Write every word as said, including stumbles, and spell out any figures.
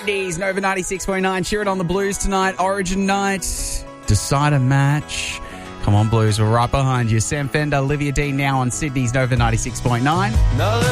Sydney's Nova ninety-six point nine. Cheer it on the Blues tonight. Origin night. Decide a match. Come on, Blues. We're right behind you. Sam Fender, Olivia Dean now on Sydney's Nova ninety-six point nine. No.